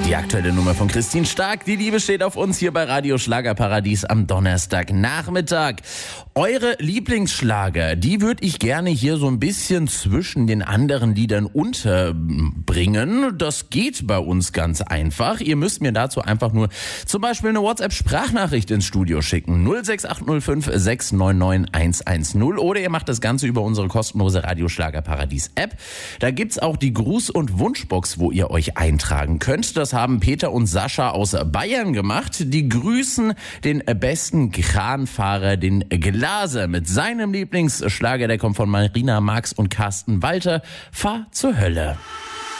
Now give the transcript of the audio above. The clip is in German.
Die aktuelle Nummer von Christine Stark. Die Liebe steht auf uns hier bei Radio Schlagerparadies am Donnerstagnachmittag. Eure Lieblingsschlager, die würde ich gerne hier so ein bisschen zwischen den anderen Liedern unterbringen. Das geht bei uns ganz einfach. Ihr müsst mir dazu einfach nur zum Beispiel eine WhatsApp-Sprachnachricht ins Studio schicken. 06805 699 110. Oder ihr macht das Ganze über unsere kostenlose Radio Schlagerparadies-App. Da gibt's auch die Gruß- und Wunschbox, wo ihr euch eintragen könnt. Das haben Peter und Sascha aus Bayern gemacht. Die grüßen den besten Kranfahrer, den Glaser, mit seinem Lieblingsschlager. Der kommt von Marina Marx und Carsten Walter. Fahr zur Hölle.